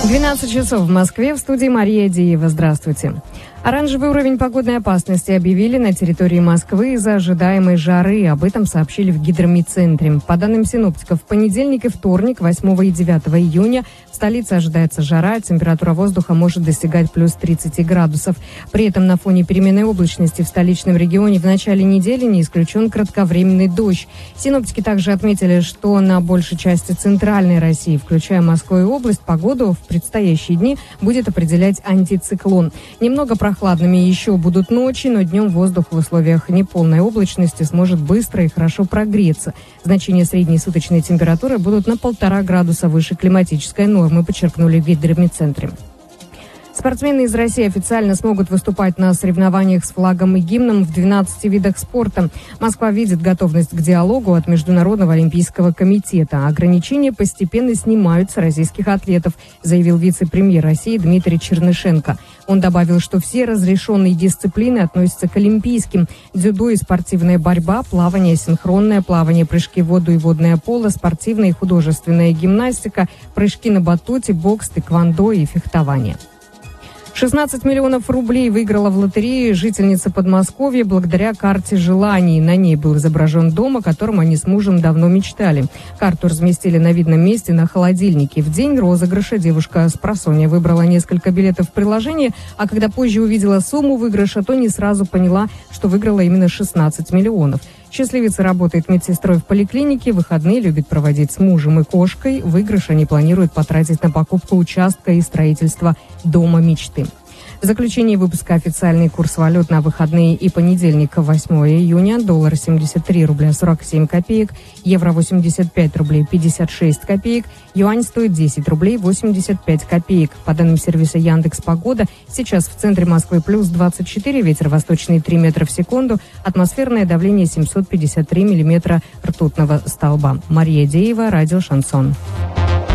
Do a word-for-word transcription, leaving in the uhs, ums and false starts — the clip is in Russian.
двенадцать часов в Москве, в студии Мария Диева. Здравствуйте. Оранжевый уровень погодной опасности объявили на территории Москвы из-за ожидаемой жары. Об этом сообщили в гидромедцентре. По данным синоптиков, в понедельник и вторник, восьмого и девятого июня, в столице ожидается жара, температура воздуха может достигать плюс тридцать градусов. При этом на фоне переменной облачности в столичном регионе в начале недели не исключен кратковременный дождь. Синоптики также отметили, что на большей части центральной России, включая Москву и область, погоду в предстоящие дни будет определять антициклон. Немного прохладными еще будут ночи, но днем воздух в условиях неполной облачности сможет быстро и хорошо прогреться. Значения средней суточной температуры будут на полтора градуса выше климатической нормы, подчеркнули в гидромедцентре. Спортсмены из России официально смогут выступать на соревнованиях с флагом и гимном в двенадцати видах спорта. Москва видит готовность к диалогу от Международного олимпийского комитета. Ограничения постепенно снимают с российских атлетов, заявил вице-премьер России Дмитрий Чернышенко. Он добавил, что все разрешенные дисциплины относятся к олимпийским. Дзюдо и спортивная борьба, плавание, синхронное плавание, прыжки в воду и водное поло, спортивная и художественная гимнастика, прыжки на батуте, бокс, тэквондо и фехтование. шестнадцать миллионов рублей выиграла в лотерее жительница Подмосковья благодаря карте желаний. На ней был изображен дом, о котором они с мужем давно мечтали. Карту разместили на видном месте на холодильнике. В день розыгрыша девушка спросонья выбрала несколько билетов в приложении, а когда позже увидела сумму выигрыша, то не сразу поняла, что выиграла именно шестнадцать миллионов. Счастливица работает медсестрой в поликлинике, выходные любит проводить с мужем и кошкой. Выигрыш они планируют потратить на покупку участка и строительство дома мечты. В заключении выпуска официальный курс валют на выходные и понедельник, восьмого июня. Доллар семьдесят три рубля сорок семь копеек, евро восемьдесят пять рублей пятьдесят шесть копеек, юань стоит десять рублей восемьдесят пять копеек. По данным сервиса Яндекс.Погода, сейчас в центре Москвы плюс двадцать четыре, ветер восточный три метра в секунду, атмосферное давление семьсот пятьдесят три миллиметра ртутного столба. Мария Деева, радио «Шансон».